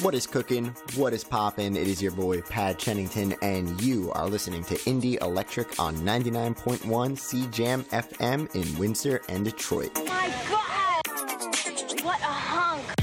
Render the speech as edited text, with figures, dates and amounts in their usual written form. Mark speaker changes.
Speaker 1: What is cooking? What is poppin'? It is your boy, Pat Chennington, and you are listening to Indie Electric on 99.1 CJAM FM in Windsor and Detroit.
Speaker 2: My God! What a hunk!